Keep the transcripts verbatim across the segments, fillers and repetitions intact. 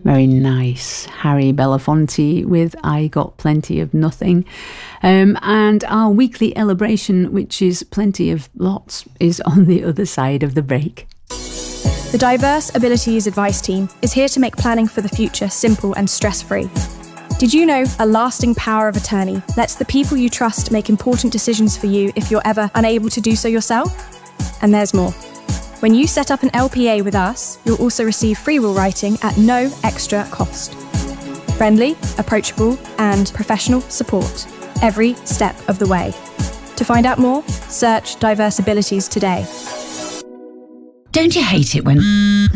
Very nice. Harry Belafonte with I Got Plenty of Nothing. Um, and our weekly Elibration, which is plenty of lots, is on the other side of the break. The Diverse Abilities Advice Team is here to make planning for the future simple and stress-free. Did you know a lasting power of attorney lets the people you trust make important decisions for you if you're ever unable to do so yourself? And there's more. When you set up an L P A with us, you'll also receive free will writing at no extra cost. Friendly, approachable, and professional support every step of the way. To find out more, search Diverse Abilities today. Don't you hate it when...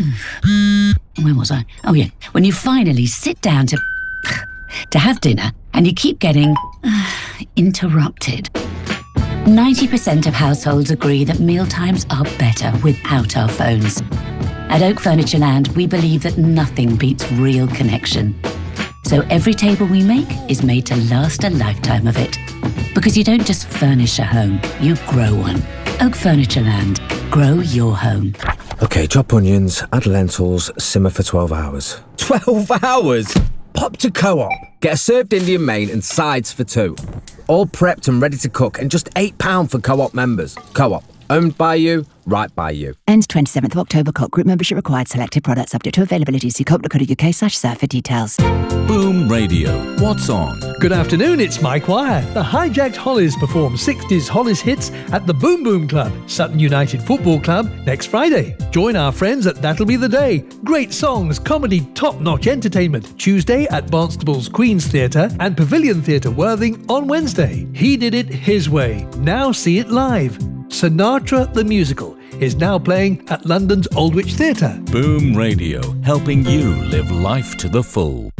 Where was I? Oh yeah, when you finally sit down to... to have dinner and you keep getting... interrupted. ninety percent of households agree that mealtimes are better without our phones. At Oak Furniture Land, we believe that nothing beats real connection. So every table we make is made to last a lifetime of it. Because you don't just furnish a home, you grow one. Oak Furniture Land. Grow your home. Okay, chop onions, add lentils, simmer for twelve hours. twelve hours? Pop to Co-op. Get a served Indian main and sides for two. All prepped and ready to cook and just eight pounds for Co-op members. Co-op. Owned by you, right by you. Ends twenty-seventh of October. Co-op group membership required. Selected products subject to availability. See co op dot co dot U K slash surf for details. Boom Radio. What's on? Good afternoon, it's Mike Wire. The Hijacked Hollies perform sixties Hollies hits at the Boom Boom Club, Sutton United Football Club, next Friday. Join our friends at That'll Be the Day. Great songs, comedy, top-notch entertainment. Tuesday at Barnstable's Queen's Theatre and Pavilion Theatre Worthing on Wednesday. He did it his way. Now see it live. Sinatra the Musical is now playing at London's Aldwych Theatre. Boom Radio, helping you live life to the full.